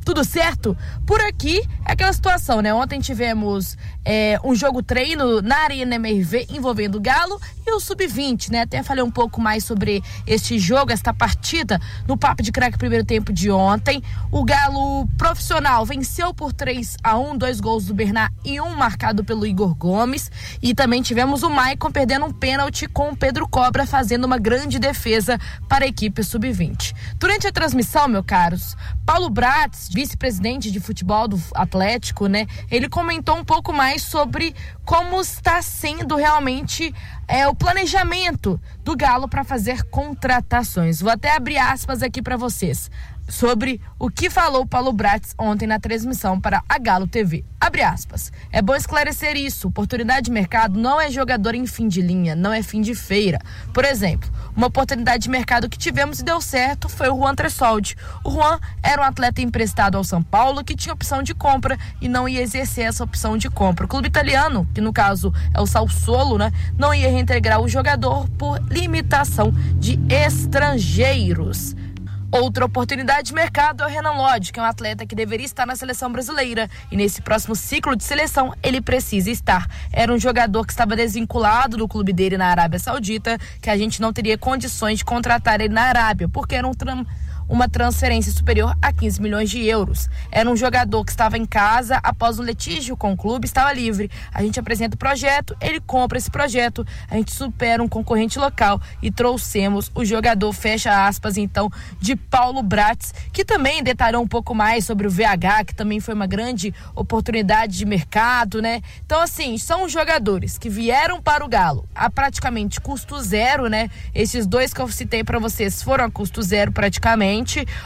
D: Tudo certo? Por aqui é aquela situação, né? Ontem tivemos um jogo treino na Arena MRV envolvendo o Galo e o Sub-20, né? Até falei um pouco mais sobre este jogo, esta partida, no Papo de Craque primeiro tempo de ontem. O Galo profissional venceu por 3-1, 2 gols do Bernard e 1 marcado pelo Igor Gomes. E também tivemos o Maicon perdendo um pênalti com o Pedro Cobra fazendo uma grande defesa para a equipe Sub-20. Durante a transmissão, meus caros, Paulo Bratz, vice-presidente de futebol do Atlético, né? Ele comentou um pouco mais sobre como está sendo realmente o planejamento do Galo para fazer contratações. Vou até abrir aspas aqui para vocês sobre o que falou Paulo Bratz ontem na transmissão para a Galo TV. Abre aspas. É bom esclarecer isso. Oportunidade de mercado não é jogador em fim de linha, não é fim de feira. Por exemplo, uma oportunidade de mercado que tivemos e deu certo foi o Juan Tressoldi. O Juan era um atleta emprestado ao São Paulo que tinha opção de compra e não ia exercer essa opção de compra. O clube italiano, que no caso é o Sassuolo, né, não ia reintegrar o jogador por limitação de estrangeiros. Outra oportunidade de mercado é o Renan Lodge, que é um atleta que deveria estar na seleção brasileira e nesse próximo ciclo de seleção ele precisa estar. Era um jogador que estava desvinculado do clube dele na Arábia Saudita, que a gente não teria condições de contratar ele na Arábia, porque era uma transferência superior a 15 milhões de euros. Era um jogador que estava em casa após o litígio com o clube, estava livre. A gente apresenta o projeto, ele compra esse projeto, a gente supera um concorrente local e trouxemos o jogador, fecha aspas, então, de Paulo Bratz, que também detalhou um pouco mais sobre o VH, que também foi uma grande oportunidade de mercado, né? Então, assim, são jogadores que vieram para o Galo a praticamente custo zero, né? Esses dois que eu citei para vocês foram a custo zero praticamente.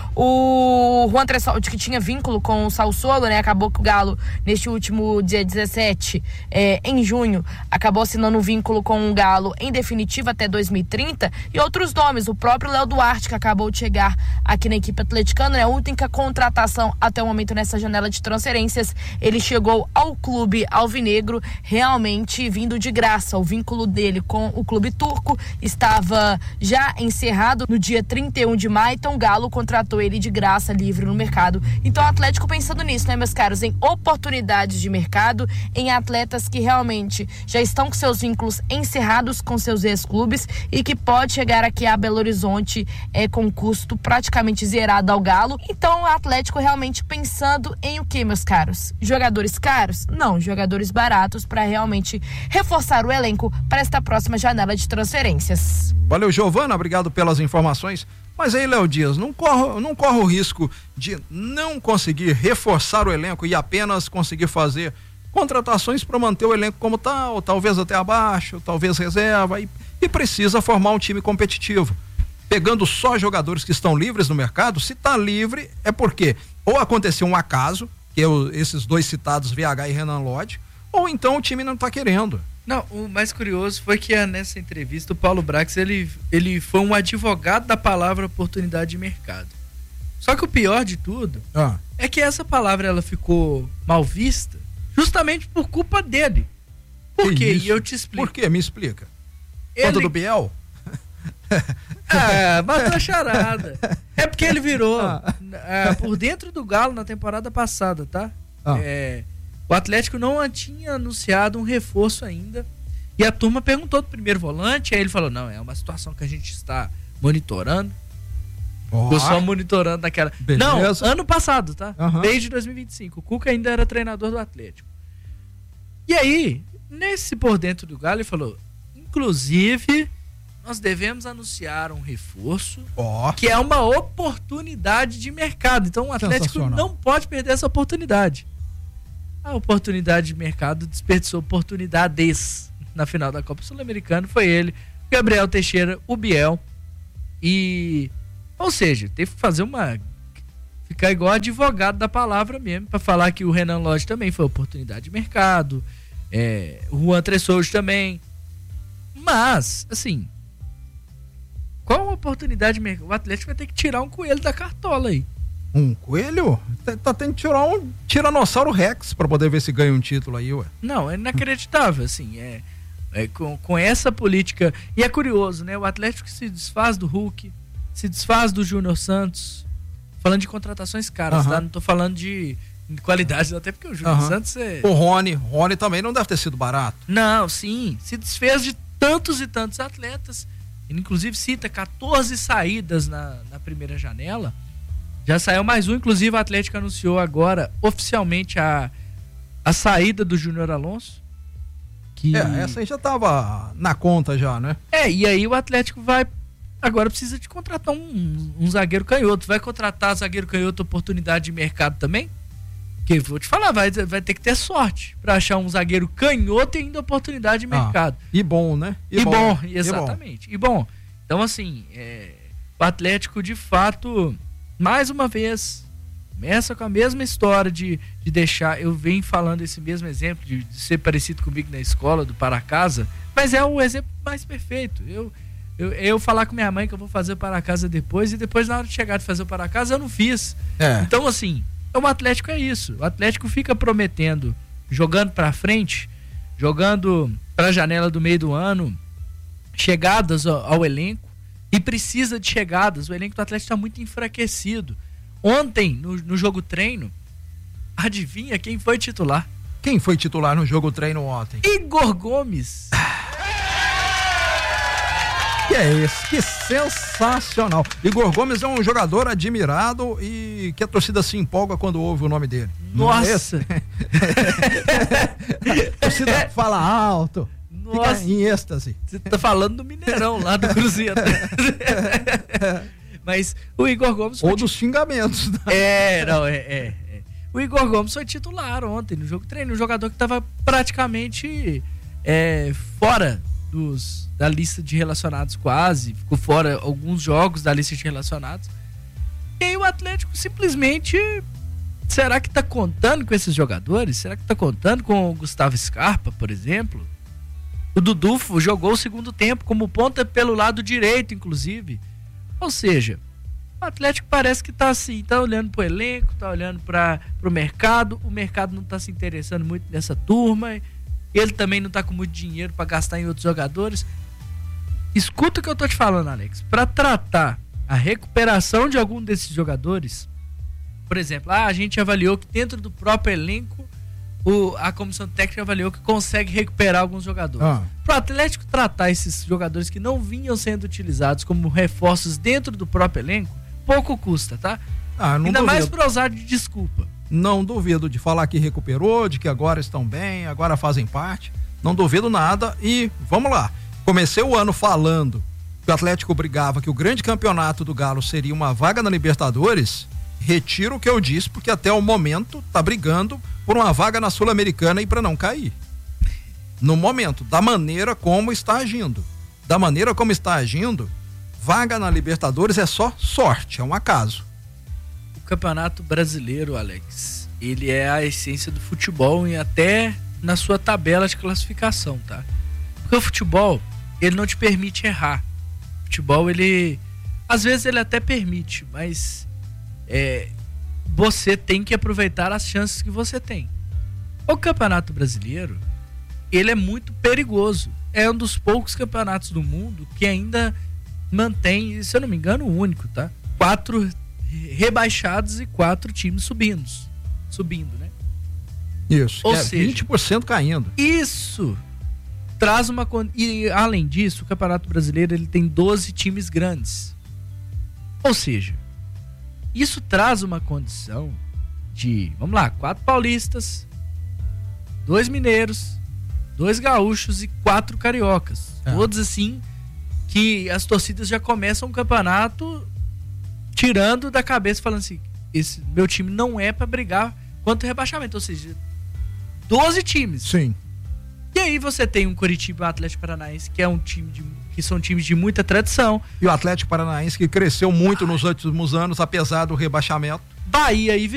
D: O Juan Tressoldi, que tinha vínculo com o Sassuolo, né? Acabou que o Galo, neste último dia 17, em junho, acabou assinando um vínculo com o Galo em definitivo até 2030. E outros nomes, o próprio Léo Duarte, que acabou de chegar aqui na equipe atleticana, é a única contratação até o momento nessa janela de transferências. Ele chegou ao clube alvinegro realmente vindo de graça. O vínculo dele com o clube turco estava já encerrado no dia 31 de maio, então o Galo contratou ele de graça, livre no mercado. Então o Atlético pensando nisso, né, meus caros, em oportunidades de mercado, em atletas que realmente já estão com seus vínculos encerrados com seus ex-clubes e que pode chegar aqui a Belo Horizonte com custo praticamente zerado ao Galo. Então o Atlético realmente pensando em o que, meus caros? Jogadores caros? Não, jogadores baratos para realmente reforçar o elenco para esta próxima janela de transferências.
C: Valeu, Giovana, obrigado pelas informações. Mas aí, Léo Dias, não corre o risco de não conseguir reforçar o elenco e apenas conseguir fazer contratações para manter o elenco como tal, talvez até abaixo, talvez reserva, e precisa formar um time competitivo. Pegando só jogadores que estão livres no mercado, se está livre é porque ou aconteceu um acaso, que é esses dois citados, VH e Renan Lodge, ou então o time não está querendo.
F: Não, o mais curioso foi que nessa entrevista o Paulo Bratz, ele foi um advogado da palavra oportunidade de mercado. Só que o pior de tudo é que essa palavra ela ficou mal vista justamente por culpa dele. Por quê? E eu te explico.
C: Por quê? Me explica. Conta do Biel?
F: Matou a charada. É porque ele virou por dentro do Galo na temporada passada, tá? O Atlético não tinha anunciado um reforço ainda. E a turma perguntou do primeiro volante. Aí ele falou: não, é uma situação que a gente está monitorando. Ficou só monitorando naquela. Beleza. Não, ano passado, tá? Desde 2025. O Cuca ainda era treinador do Atlético. E aí, nesse por dentro do Galo, ele falou: inclusive, nós devemos anunciar um reforço que é uma oportunidade de mercado. Então o Atlético não pode perder essa oportunidade. A oportunidade de mercado desperdiçou oportunidades na final da Copa Sul-Americana. Foi ele, Gabriel Teixeira, o Biel. Ou seja, teve que fazer ficar igual advogado da palavra mesmo, para falar que o Renan Lodge também foi oportunidade de mercado, o Juan Tressoldi também. Mas, assim, qual a oportunidade de mercado? O Atlético vai ter que tirar um coelho da cartola aí.
C: Um coelho? Tá tendo que tirar um Tiranossauro Rex pra poder ver se ganha um título aí, ué.
F: Não, é inacreditável, assim, com essa política. E é curioso, né? O Atlético se desfaz do Hulk, se desfaz do Júnior Santos, falando de contratações caras, tá? Não tô falando de qualidade, até porque o Júnior Santos é...
C: O Rony também não deve ter sido barato.
F: Não, sim, se desfez de tantos e tantos atletas. Ele inclusive cita 14 saídas na primeira janela. Já saiu mais um, inclusive o Atlético anunciou agora oficialmente a saída do Júnior Alonso.
C: Essa aí já tava na conta já, né?
F: E aí o Atlético agora precisa de contratar um zagueiro canhoto. Vai contratar zagueiro canhoto oportunidade de mercado também? Porque vou te falar, vai ter que ter sorte para achar um zagueiro canhoto e ainda oportunidade de mercado.
C: E bom, né?
F: E bom, exatamente. E bom, então assim, o Atlético de fato, mais uma vez, começa com a mesma história de deixar, eu venho falando esse mesmo exemplo de ser parecido comigo na escola, do para casa, mas é o exemplo mais perfeito. Eu falar com minha mãe que eu vou fazer o para casa depois, e depois na hora de chegar de fazer o para casa eu não fiz. Então assim, o Atlético é isso. O Atlético fica prometendo, jogando pra frente, jogando pra janela do meio do ano, chegadas ao elenco, e precisa de chegadas. O elenco do Atlético está muito enfraquecido. Ontem, no jogo treino, adivinha quem foi titular?
C: Quem foi titular no jogo treino ontem?
F: Igor Gomes.
C: Que é esse? Que sensacional. Igor Gomes é um jogador admirado e que a torcida se empolga quando ouve o nome dele.
F: Nossa!
C: A torcida fala alto.
F: Nossa.
C: Fica em êxtase.
F: Você tá falando do Mineirão, lá do Cruzeiro. Mas o Igor Gomes...
C: Ou dos xingamentos.
F: O Igor Gomes foi titular ontem no jogo treino. Um jogador que estava praticamente fora da lista de relacionados quase. Ficou fora alguns jogos da lista de relacionados. E aí o Atlético simplesmente... Será que tá contando com esses jogadores? Será que tá contando com o Gustavo Scarpa, por exemplo? O Dudu jogou o segundo tempo como ponta pelo lado direito, inclusive. Ou seja, o Atlético parece que tá assim, tá olhando pro elenco, tá olhando pro mercado. O mercado não tá se interessando muito nessa turma. Ele também não tá com muito dinheiro para gastar em outros jogadores. Escuta o que eu tô te falando, Alex. Para tratar a recuperação de algum desses jogadores, por exemplo, a gente avaliou que dentro do próprio elenco a comissão técnica avaliou que consegue recuperar alguns jogadores. Para o Atlético tratar esses jogadores que não vinham sendo utilizados como reforços dentro do próprio elenco, pouco custa, tá? Ainda mais para usar de desculpa.
C: Não duvido de falar que recuperou, de que agora estão bem, agora fazem parte. Não duvido nada. E vamos lá. Comecei o ano falando que o Atlético brigava que o grande campeonato do Galo seria uma vaga na Libertadores. Retiro o que eu disse, porque até o momento tá brigando por uma vaga na Sul-Americana e para não cair. No momento, da maneira como está agindo. Vaga na Libertadores é só sorte, é um acaso.
F: O Campeonato Brasileiro, Alex, ele é a essência do futebol e até na sua tabela de classificação, tá? Porque o futebol, ele não te permite errar. O futebol, às vezes ele até permite, mas você tem que aproveitar as chances que você tem. O Campeonato Brasileiro, ele é muito perigoso. É um dos poucos campeonatos do mundo que ainda mantém, se eu não me engano, o único, tá? 4 rebaixados e 4 times subindo, né?
C: Isso.
F: Ou seja,
C: 20% caindo.
F: Isso traz e além disso, o Campeonato Brasileiro ele tem 12 times grandes. Ou seja, isso traz uma condição de, vamos lá, 4 paulistas, 2 mineiros, 2 gaúchos e 4 cariocas. Todos assim que as torcidas já começam o campeonato tirando da cabeça, falando assim, esse meu time não é para brigar contra o rebaixamento. Ou seja, 12 times.
C: Sim.
F: E aí você tem um Coritiba e um Atlético Paranaense, que é um time que são times de muita tradição.
C: E o Atlético Paranaense que cresceu muito nos últimos anos, apesar do rebaixamento.
F: Bahia e